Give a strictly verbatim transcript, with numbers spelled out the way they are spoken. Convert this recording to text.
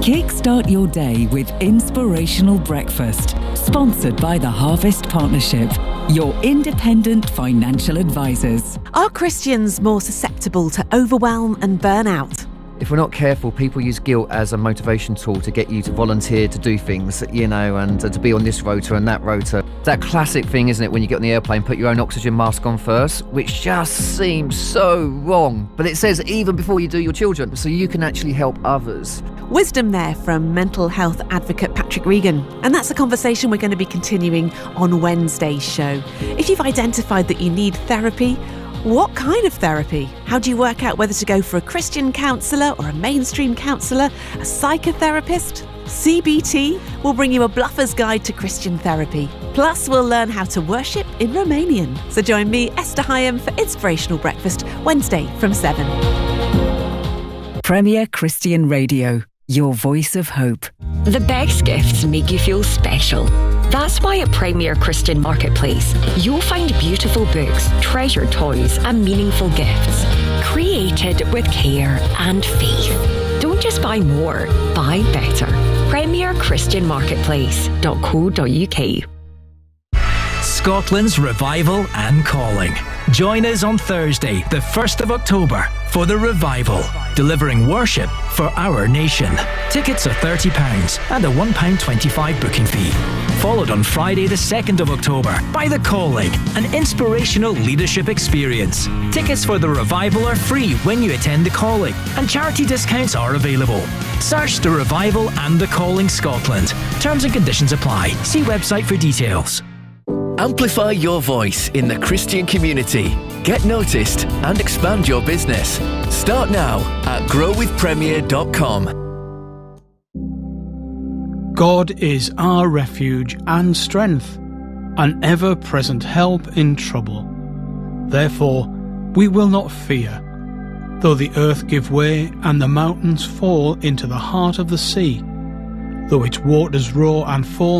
Kickstart your day with Inspirational Breakfast, sponsored by the Harvest Partnership, your independent financial advisors. Are Christians more susceptible to overwhelm and burnout? If we're not careful, people use guilt as a motivation tool to get you to volunteer to do things, you know, and uh, to be on this rota and that rota. That classic thing, isn't it, when you get on the airplane, put your own oxygen mask on first, which just seems so wrong. But it says even before you do your children, so you can actually help others. Wisdom there from mental health advocate Patrick Regan. And that's a conversation we're going to be continuing on Wednesday's show. If you've identified that you need therapy, what kind of therapy? How do you work out whether to go for a Christian counsellor or a mainstream counsellor, a psychotherapist? C B T will bring you a bluffer's guide to Christian therapy. Plus, we'll learn how to worship in Romanian. So join me, Esther Hyam, for Inspirational Breakfast, Wednesday from seven. Premier Christian Radio, your voice of hope. The best gifts make you feel special. That's why at Premier Christian Marketplace, you'll find beautiful books, treasured toys and meaningful gifts, created with care and faith. Don't just buy more, buy better. premier christian marketplace dot co dot uk. Scotland's Revival and Calling. Join us on Thursday, the first of October, for the Revival, delivering worship for our nation. Tickets are thirty pounds and a one pound twenty-five booking fee. Followed on Friday, the second of October, by The Calling, an inspirational leadership experience. Tickets for the Revival are free when you attend The Calling, and charity discounts are available. Search The Revival and The Calling Scotland. Terms and conditions apply. See website for details. Amplify your voice in the Christian community. Get noticed and expand your business. Start now at grow with premier dot com. God is our refuge and strength, an ever-present help in trouble. Therefore, we will not fear, though the earth give way and the mountains fall into the heart of the sea, though its waters roar and foam